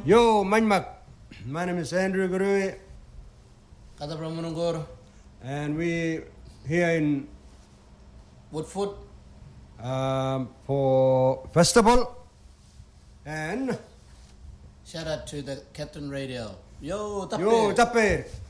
Yo, Manmak. My name is Andrew Gurui. Kata Pramunungur. And we here in Woodfoot. For festival. And Shout out to the Captain Radio. Yo, Tape.